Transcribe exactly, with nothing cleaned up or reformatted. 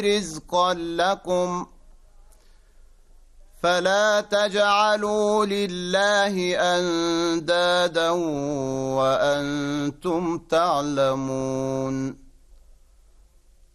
رزقا لكم فلا تجعلوا لله أندادا وأنتم تعلمون